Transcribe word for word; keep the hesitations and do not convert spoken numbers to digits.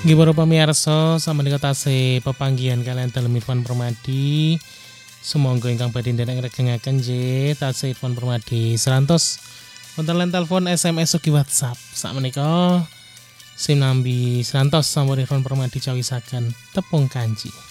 Nggih para pamirsa, samenika tasih pepanggihan kalian dalem Irfan Permadi. Sumangga ingkang badhe nderek regengaken nggih tasih Irfan Permadi serantos wonten line telepon S M S ugi WhatsApp. Sakmenika sinambi serantos sampun Irfan Permadi cawisaken tepung kanji.